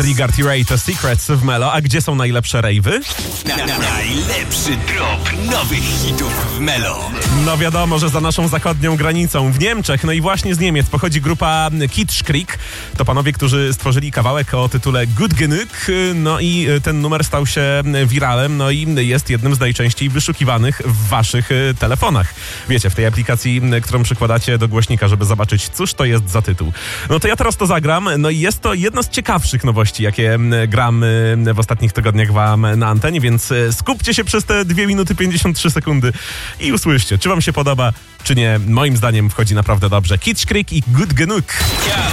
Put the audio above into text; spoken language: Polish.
Rigard i Ray to Secrets w Melo. A gdzie są najlepsze rejwy? Najlepszy drop nowych hitów w Melo. No wiadomo, że za naszą zachodnią granicą w Niemczech, no i właśnie z Niemiec pochodzi grupa Kitschkrieg. To panowie, którzy stworzyli kawałek o tytule Gut Genug, no i ten numer stał się wiralem, no i jest jednym z najczęściej wyszukiwanych w waszych telefonach. Wiecie, w tej aplikacji, którą przykładacie do głośnika, żeby zobaczyć, cóż to jest za tytuł. No to ja teraz to zagram, no i jest to jedna z ciekawszych nowości, jakie gram w ostatnich tygodniach wam na antenie, więc skupcie się przez te 2 minuty 53 sekundy i usłyszcie, czy wam się podoba, czy nie. Moim zdaniem wchodzi naprawdę dobrze. Kitschkrieg i Gut Genug.